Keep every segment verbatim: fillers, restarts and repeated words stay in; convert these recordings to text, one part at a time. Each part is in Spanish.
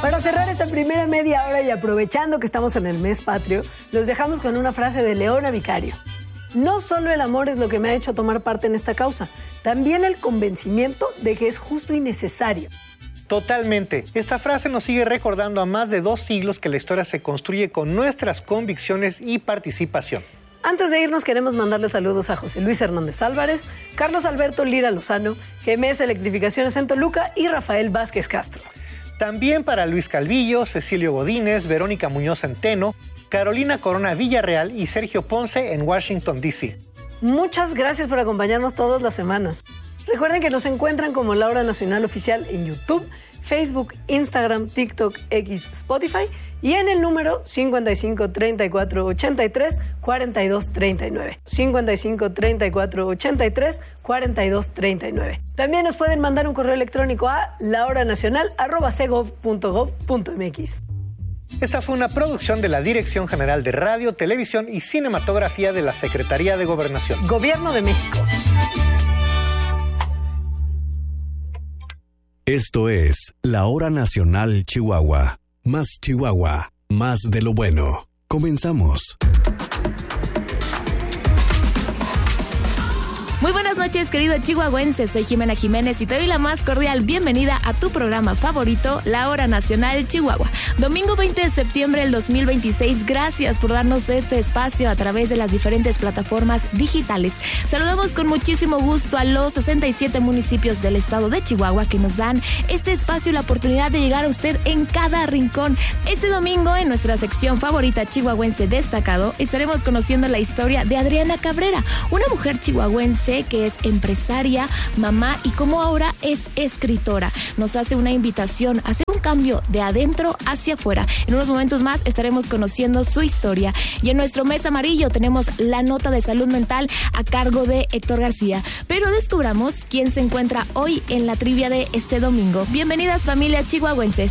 Para cerrar esta primera media hora y aprovechando que estamos en el mes patrio, los dejamos con una frase de Leona Vicario. No solo el amor es lo que me ha hecho tomar parte en esta causa, también el convencimiento de que es justo y necesario. Totalmente. Esta frase nos sigue recordando a más de dos siglos que la historia se construye con nuestras convicciones y participación. Antes de irnos queremos mandarle saludos a José Luis Hernández Álvarez, Carlos Alberto Lira Lozano, G M S Electrificaciones en Toluca y Rafael Vázquez Castro. También para Luis Calvillo, Cecilio Godínez, Verónica Muñoz Centeno, Carolina Corona Villarreal y Sergio Ponce en Washington, D C Muchas gracias por acompañarnos todas las semanas. Recuerden que nos encuentran como La Hora Nacional Oficial en YouTube, Facebook, Instagram, TikTok, X, Spotify y en el número cincuenta y cinco, treinta y cuatro, ochenta y tres, cuarenta y dos, treinta y nueve. cincuenta y cinco, treinta y cuatro, ochenta y tres, cuarenta y dos, treinta y nueve. También nos pueden mandar un correo electrónico a lahoranacional arroba cegov punto gov punto mx. Esta fue una producción de la Dirección General de Radio, Televisión y Cinematografía de la Secretaría de Gobernación. Gobierno de México. Esto es La Hora Nacional Chihuahua. Más Chihuahua, más de lo bueno. Comenzamos. Muy buenas noches, querido chihuahuense. Soy Jimena Jiménez y te doy la más cordial bienvenida a tu programa favorito, La Hora Nacional Chihuahua. Domingo veinte de septiembre del dos mil veintiséis. Gracias por darnos este espacio a través de las diferentes plataformas digitales. Saludamos con muchísimo gusto a los sesenta y siete municipios del estado de Chihuahua que nos dan este espacio y la oportunidad de llegar a usted en cada rincón. Este domingo, en nuestra sección favorita chihuahuense destacado, estaremos conociendo la historia de Adriana Cabrera, una mujer chihuahuense que es empresaria, mamá y como ahora es escritora. Nos hace una invitación a hacer un cambio de adentro hacia afuera. En unos momentos más estaremos conociendo su historia. Y en nuestro mes amarillo tenemos la nota de salud mental a cargo de Héctor García. Pero descubramos quién se encuentra hoy en la trivia de este domingo. Bienvenidas, familias chihuahuenses.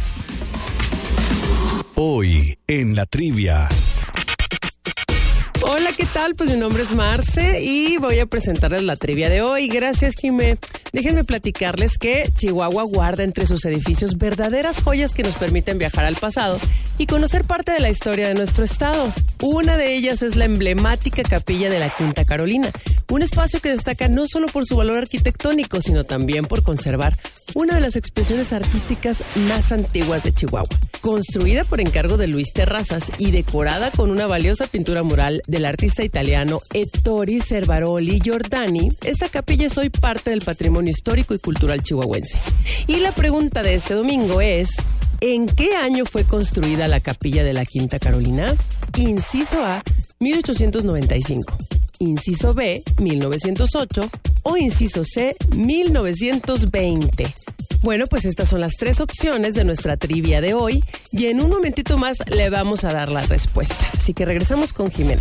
Hoy en la trivia. Hola, ¿qué tal? Pues mi nombre es Marce y voy a presentarles la trivia de hoy. Gracias, Jimé. Déjenme platicarles que Chihuahua guarda entre sus edificios verdaderas joyas que nos permiten viajar al pasado y conocer parte de la historia de nuestro estado. Una de ellas es la emblemática Capilla de la Quinta Carolina, un espacio que destaca no solo por su valor arquitectónico, sino también por conservar una de las expresiones artísticas más antiguas de Chihuahua. Construida por encargo de Luis Terrazas y decorada con una valiosa pintura mural del artista italiano Ettore Cervaroli Giordani, esta capilla es hoy parte del patrimonio histórico y cultural chihuahuense. Y la pregunta de este domingo es: ¿en qué año fue construida la Capilla de la Quinta Carolina? Inciso A, mil ochocientos noventa y cinco. Inciso B, mil novecientos ocho. O inciso C, mil novecientos veinte. Bueno, pues estas son las tres opciones de nuestra trivia de hoy y en un momentito más le vamos a dar la respuesta. Así que regresamos con Jimena.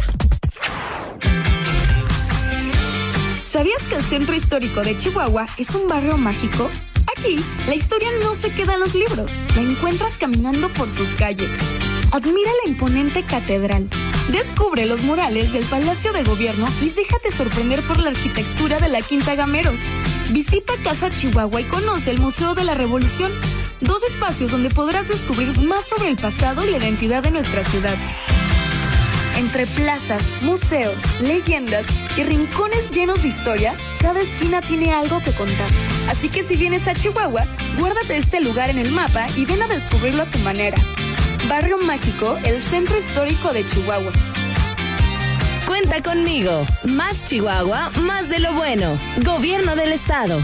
¿Sabías que el Centro Histórico de Chihuahua es un barrio mágico? Aquí, la historia no se queda en los libros, la encuentras caminando por sus calles. Admira la imponente catedral, descubre los murales del Palacio de Gobierno y déjate sorprender por la arquitectura de la Quinta Gameros. Visita Casa Chihuahua y conoce el Museo de la Revolución, dos espacios donde podrás descubrir más sobre el pasado y la identidad de nuestra ciudad. Entre plazas, museos, leyendas y rincones llenos de historia, cada esquina tiene algo que contar. Así que si vienes a Chihuahua, guárdate este lugar en el mapa y ven a descubrirlo a tu manera. Barrio Mágico, el Centro Histórico de Chihuahua. Cuenta conmigo. Más Chihuahua, más de lo bueno. Gobierno del Estado.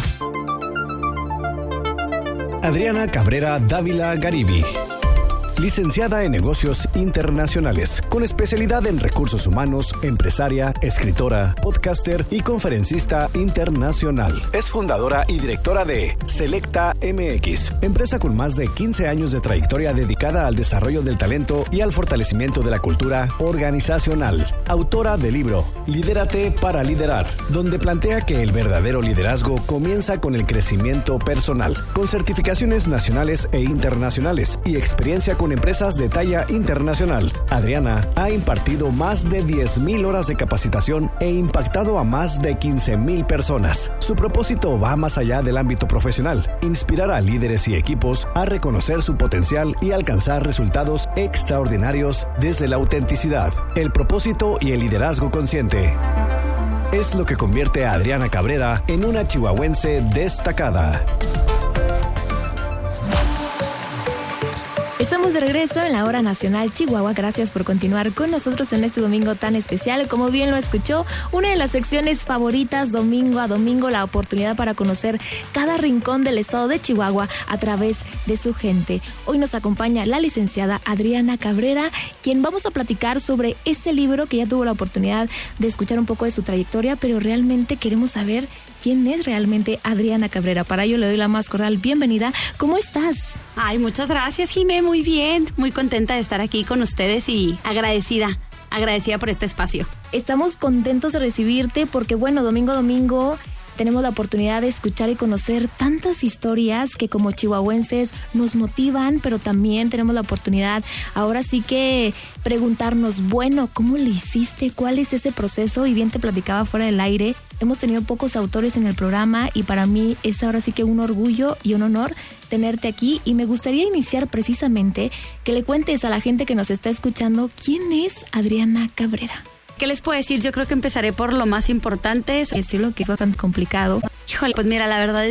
Adriana Cabrera Dávila Garibi. Licenciada en Negocios Internacionales, con especialidad en Recursos Humanos, empresaria, escritora, podcaster y conferencista internacional. Es fundadora y directora de Selecta M X, empresa con más de quince años de trayectoria dedicada al desarrollo del talento y al fortalecimiento de la cultura organizacional. Autora del libro Lidérate para liderar, donde plantea que el verdadero liderazgo comienza con el crecimiento personal, con certificaciones nacionales e internacionales y experiencia con empresas de talla internacional. Adriana ha impartido más de diez mil horas de capacitación e impactado a más de quince mil personas. Su propósito va más allá del ámbito profesional: inspirar a líderes y equipos a reconocer su potencial y alcanzar resultados extraordinarios desde la autenticidad, el propósito y el liderazgo consciente. Es lo que convierte a Adriana Cabrera en una chihuahuense destacada. Estamos de regreso en la Hora Nacional Chihuahua. Gracias por continuar con nosotros en este domingo tan especial. Como bien lo escuchó, una de las secciones favoritas, domingo a domingo, la oportunidad para conocer cada rincón del estado de Chihuahua a través de su gente. Hoy nos acompaña la licenciada Adriana Cabrera, quien vamos a platicar sobre este libro que ya tuvo la oportunidad de escuchar un poco de su trayectoria, pero realmente queremos saber quién es realmente Adriana Cabrera. Para ello le doy la más cordial bienvenida. ¿Cómo estás? Ay, muchas gracias, Jimé, muy bien, muy contenta de estar aquí con ustedes y agradecida, agradecida por este espacio. Estamos contentos de recibirte porque, bueno, domingo a domingo tenemos la oportunidad de escuchar y conocer tantas historias que como chihuahuenses nos motivan, pero también tenemos la oportunidad ahora sí que preguntarnos, bueno, ¿cómo le hiciste? ¿Cuál es ese proceso? Y bien te platicaba fuera del aire, hemos tenido pocos autores en el programa y para mí es ahora sí que un orgullo y un honor tenerte aquí, y me gustaría iniciar precisamente que le cuentes a la gente que nos está escuchando quién es Adriana Cabrera. ¿Qué les puedo decir? Yo creo que empezaré por lo más importante. Decirlo que es bastante complicado. Híjole, pues mira, la verdad